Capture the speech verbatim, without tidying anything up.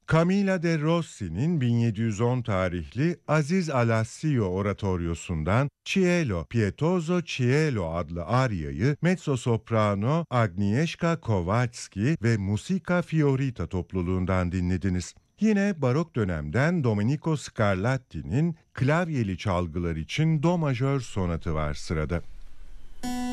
Camilla de Rossi'nin bin yedi yüz on tarihli Aziz Alassio oratoryosundan Cielo, Pietoso Cielo adlı aryayı mezzosoprano Agnieszka Kowalski ve Musica Fiorita topluluğundan dinlediniz. Yine barok dönemden Domenico Scarlatti'nin klavyeli çalgılar için Do majör sonatı var sırada.